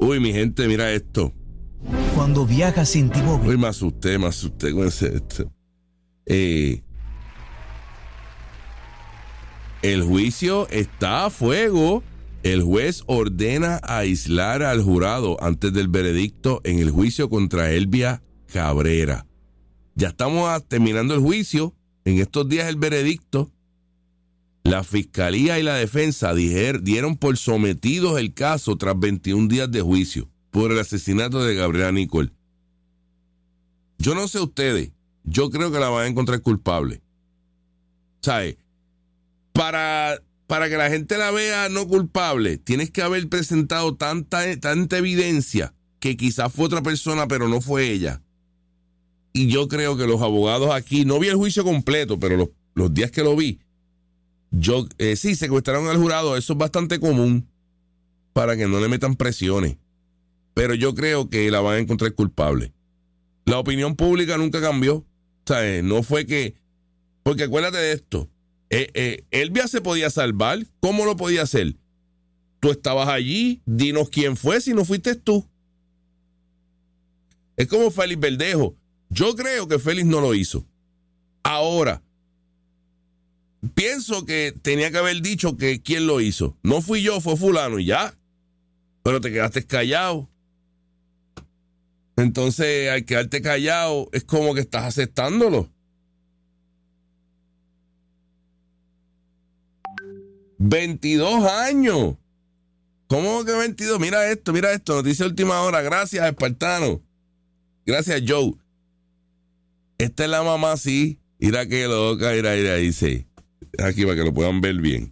Uy, mi gente, mira esto. Cuando viajas sin T-Mobile. Uy, me asusté con ese. El juicio está a fuego. El juez ordena aislar al jurado antes del veredicto en el juicio contra Elvia Cabrera. Ya estamos terminando el juicio. En estos días el veredicto. La fiscalía y la defensa dieron por sometidos el caso tras 21 días de juicio por el asesinato de Gabriela Nicole. Yo no sé ustedes, yo creo que la van a encontrar culpable. ¿Sabes? Para que la gente la vea no culpable, tienes que haber presentado tanta evidencia que quizás fue otra persona, pero no fue ella. Y yo creo que los abogados aquí, no vi el juicio completo, pero los días que lo vi, sí, secuestraron al jurado, eso es bastante común para que no le metan presiones. Pero yo creo que la van a encontrar culpable. La opinión pública nunca cambió. ¿Sabes? No fue que... Porque acuérdate de esto. Elvia se podía salvar. ¿Cómo lo podía hacer? Tú estabas allí. Dinos quién fue si no fuiste tú. Es como Félix Verdejo. Yo creo que Félix no lo hizo. Ahora, pienso que tenía que haber dicho que quién lo hizo. No fui yo, fue fulano y ya. Pero te quedaste callado. Entonces, al quedarte callado, es como que estás aceptándolo. 22 años. ¿Cómo que 22? Mira esto. Noticia de última hora. Gracias, Espartano. Gracias, Joe. Esta es la mamá, sí. Mira qué loca, mira, dice. Aquí para que lo puedan ver bien.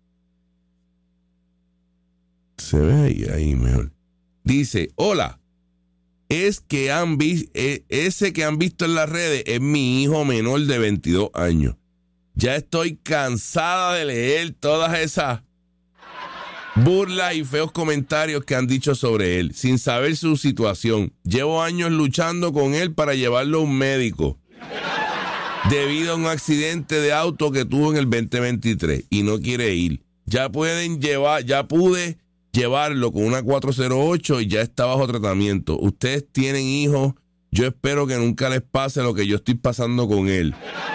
Se ve ahí mejor. Dice, hola. Ese que han visto en las redes es mi hijo menor de 22 años. Ya estoy cansada de leer todas esas burlas y feos comentarios que han dicho sobre él, sin saber su situación. Llevo años luchando con él para llevarlo a un médico debido a un accidente de auto que tuvo en el 2023 y no quiere ir. Ya pude llevarlo con una 408 y ya está bajo tratamiento. Ustedes tienen hijos, yo espero que nunca les pase lo que yo estoy pasando con él.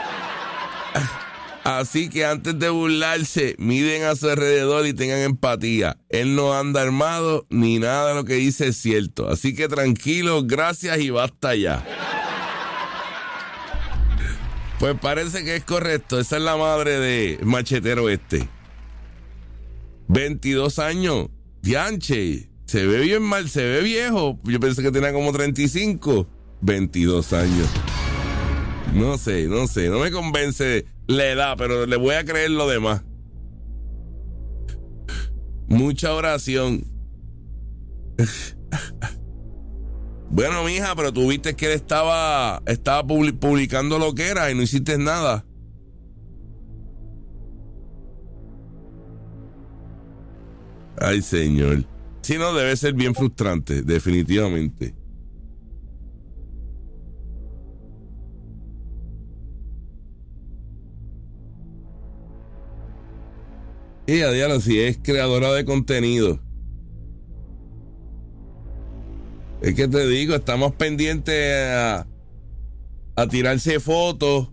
Así que antes de burlarse, miren a su alrededor y tengan empatía. Él no anda armado ni nada de lo que dice es cierto. Así que tranquilos, gracias y basta ya. Pues parece que es correcto. Esa es la madre de Machetero este. 22 años. Dianche. Se ve bien mal, se ve viejo. Yo pensé que tenía como 35. 22 años. No sé, no me convence la edad, pero le voy a creer lo demás. Mucha oración. Bueno, mija, pero tú viste que él estaba publicando lo que era y no hiciste nada. Ay, señor. Sí, no, debe ser bien frustrante, definitivamente. Y a diablo, si es creadora de contenido. Es que te digo, está más pendiente a tirarse fotos.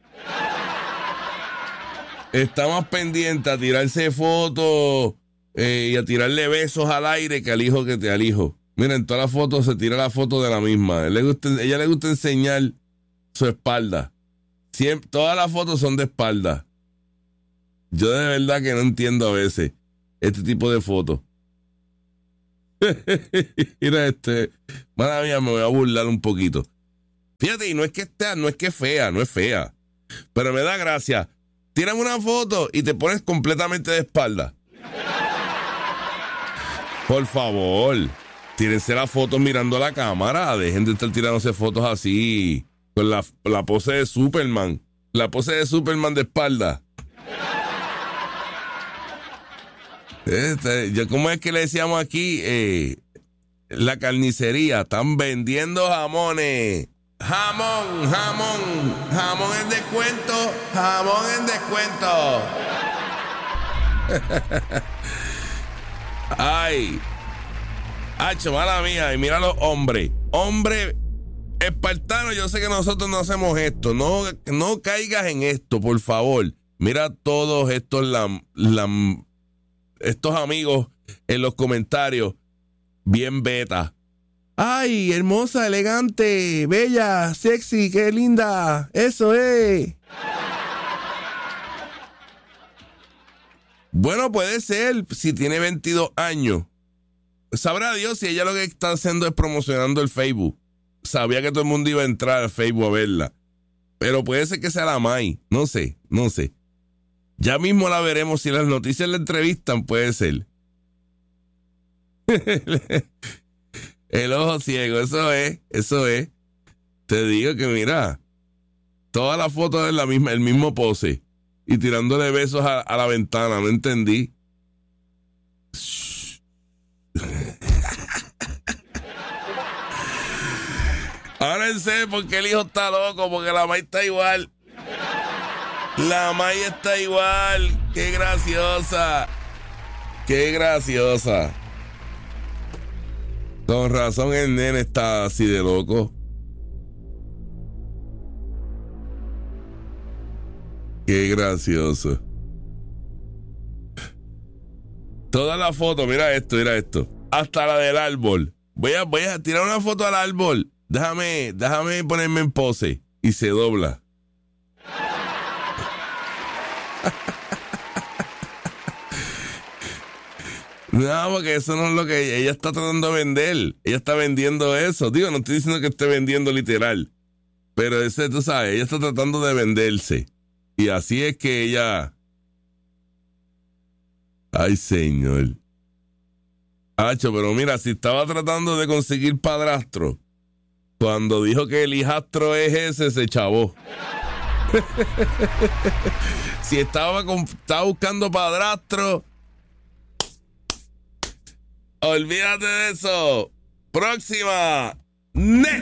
Está más pendiente a tirarse fotos y a tirarle besos al aire que al hijo que te al hijo. Miren, todas las fotos se tira la foto de la misma. Ella le gusta enseñar su espalda. Todas las fotos son de espalda. Yo de verdad que no entiendo a veces este tipo de fotos. Mira madre mía, me voy a burlar un poquito. Fíjate, y no es que es fea, no es fea. Pero me da gracia. Tírame una foto y te pones completamente de espalda. Por favor, tírense las fotos mirando a la cámara. Dejen de estar tirándose fotos así. Con la pose de Superman. La pose de Superman de espalda. ¿Cómo es que le decíamos aquí? La carnicería. Están vendiendo jamones. Jamón en descuento. Jamón en descuento. Hacho, mala mía. Y mira los hombres. Hombre espartano, yo sé que nosotros no hacemos esto. No caigas en esto, por favor. Mira todos estos estos amigos en los comentarios. Bien beta. Ay, hermosa, elegante, bella, sexy, qué linda. Eso es. Bueno, puede ser si tiene 22 años. Sabrá Dios si ella lo que está haciendo es promocionando el Facebook. Sabía que todo el mundo iba a entrar al Facebook a verla. Pero puede ser que sea la May. No sé. Ya mismo la veremos. Si las noticias la entrevistan, puede ser. El ojo ciego, eso es. Te digo que mira, todas las fotos es el mismo pose. Y tirándole besos a la ventana, no entendí. Ahora sé por qué el hijo está loco, porque la May está igual. La May está igual. Qué graciosa. Con razón el nene está así de loco. Qué gracioso. Toda la foto, mira esto. Hasta la del árbol. Voy a tirar una foto al árbol. Déjame ponerme en pose. Y se dobla. No, porque eso no es lo que ella está tratando de vender. Ella está vendiendo eso. Digo, no estoy diciendo que esté vendiendo literal. Pero ese, tú sabes, ella está tratando de venderse. Y así es que ella... Ay, señor. Hacho, pero mira, si estaba tratando de conseguir padrastro, cuando dijo que el hijastro es ese, se chavó. Si estaba buscando padrastro, olvídate de eso. Próxima.